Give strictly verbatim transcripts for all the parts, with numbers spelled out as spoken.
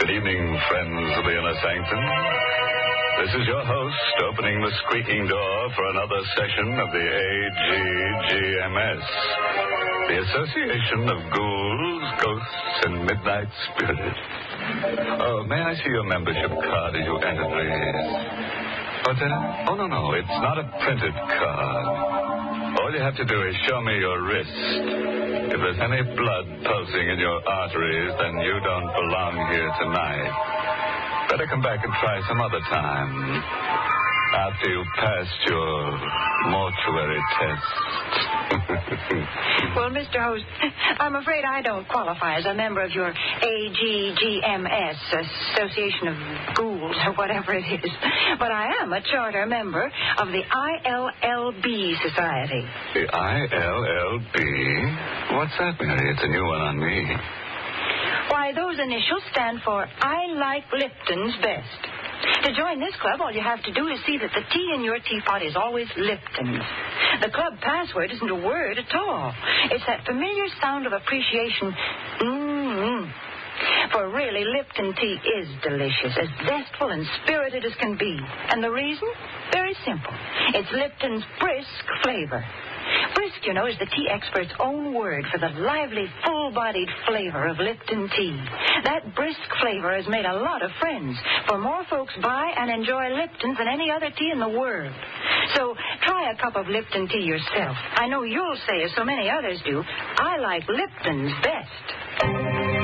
Good evening, friends of the Inner Sanctum. This is your host, opening the squeaking door for another session of the A G G M S, the Association of Ghouls, Ghosts, and Midnight Spirits. Oh, may I see your membership card as you enter, please? What's that? Oh, no, no, it's not a printed card. All you have to do is show me your wrist. If there's any blood pulsing in your arteries, then you don't belong here tonight. Better come back and try some other time. After you've passed your mortuary test. Well, Mister Host, I'm afraid I don't qualify as a member of your A G G M S, Association of Ghouls, or whatever it is. But I am a charter member of the I L L B Society. The I L L B? What's that, Mary? It's a new one on me. Why, those initials stand for I Like Lipton's Best. To join this club, all you have to do is see that the tea in your teapot is always Lipton's. The club password isn't a word at all. It's that familiar sound of appreciation, mmm. For really, Lipton tea is delicious, as zestful and spirited as can be. And the reason? Very simple. It's Lipton's brisk flavor. Brisk, you know, is the tea expert's own word for the lively, full-bodied flavor of Lipton tea. That brisk flavor has made a lot of friends, for more folks buy and enjoy Lipton than any other tea in the world. So try a cup of Lipton tea yourself. I know you'll say, as so many others do, I like Lipton's best.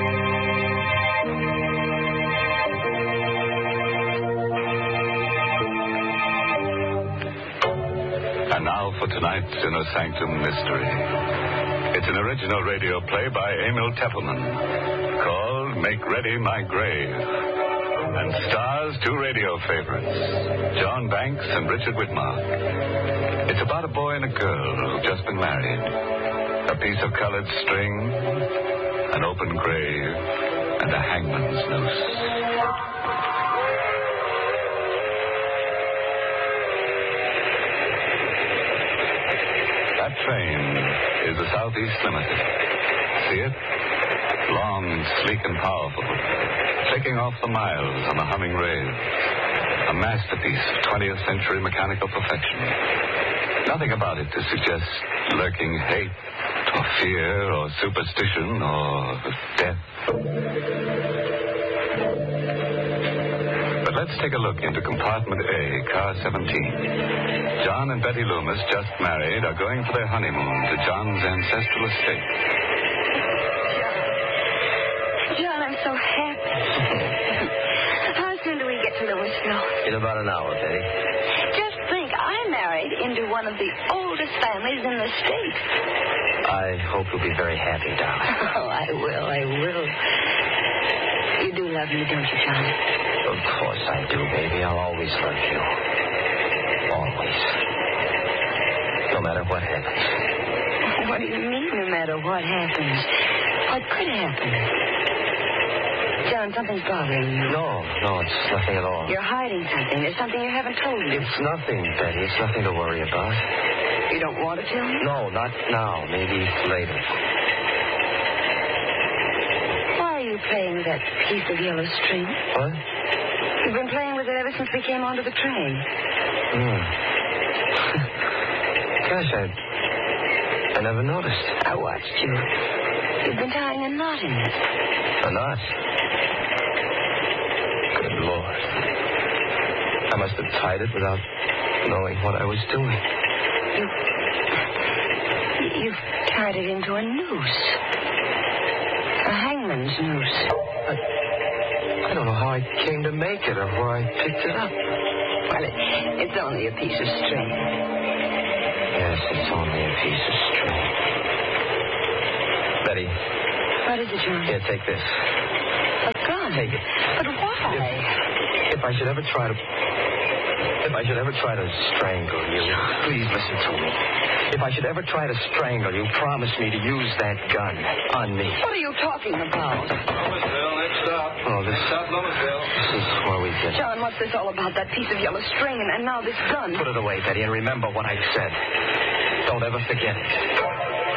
And now for tonight's Inner Sanctum Mystery. It's an original radio play by Emil Teppelman called Make Ready My Grave, and stars two radio favorites, John Banks and Richard Whitmark. It's about a boy and a girl who've just been married, a piece of colored string, an open grave, and a hangman's noose. Train is the Southeast Limited. See it? Long, sleek, and powerful, taking off the miles on the humming rails. A masterpiece of twentieth century mechanical perfection. Nothing about it to suggest lurking hate, or fear, or superstition, or death. But let's take a look into compartment A, car seventeen. John and Betty Loomis, just married, are going for their honeymoon to John's ancestral estate. John, I'm so happy. How soon do we get to Louisville? In about an hour, Betty. Just think, I married into one of the oldest families in the state. I hope you'll be very happy, darling. Oh, I will, I will. You do love me, don't you, John? Of course I do, baby. I'll always love you. Always. No matter what happens. What do you mean, no matter what happens? What could happen? John, something's bothering you. No, no, it's nothing at all. You're hiding something. There's something you haven't told me. It's nothing, Betty. It's nothing to worry about. You don't want to tell me? No, not now. Maybe later. Why are you playing with that piece of yellow string? What? You've been playing with it ever since we came onto the train. Hmm. Gosh, I... I never noticed. I watched you. You've been tying a knot in it. A knot? Good Lord. I must have tied it without knowing what I was doing. You... You've tied it into a noose. A hangman's noose. I... I don't know how I came to make it or where I picked it up. Well, it, it's only a piece of string. Yes, it's only a piece of string. Betty. What is it, John? Here, take this. A gun? Take it. But why? If, if I should ever try to... If I should ever try to strangle you, please listen to me. If I should ever try to strangle you, promise me to use that gun on me. What are you talking about? Louisville, next stop. Oh, this... South Louisville. This is where we get... John, what's this all about? That piece of yellow string and, and now this gun. Put it away, Betty, and remember what I said. Don't ever forget it.